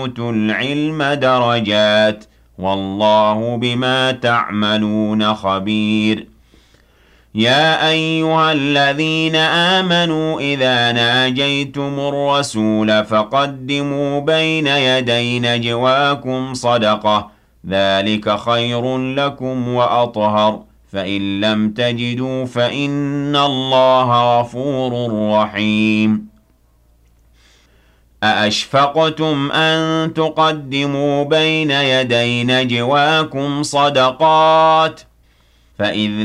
أُوتُوا الْعِلْمَ دَرَجَاتٍ وَاللَّهُ بِمَا تَعْمَلُونَ خَبِيرٌ يَا أَيُّهَا الَّذِينَ آمَنُوا إِذَا نَاجَيْتُمُ الرَّسُولَ فَقَدِّمُوا بَيْنَ يَدَيْ نَجْوَاكُمْ صَدَقَةً ذَلِكَ خَيْرٌ لَّكُمْ وَأَطْهَرُ فَإِن لَّمْ تَجِدُوا فَإِنَّ اللَّهَ غَفُورٌ رَّحِيمٌ أَأَشْفَقْتُمْ أَن تُقَدِّمُوا بَيْنَ يَدَيْ نَجْوَاكُمْ صَدَقَاتٍ فَإِذْ